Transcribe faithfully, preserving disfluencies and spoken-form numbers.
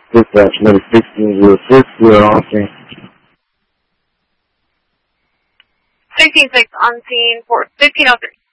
Dispatch number sixteen zero six, we are on scene. sixteen six on scene for fifteen oh three.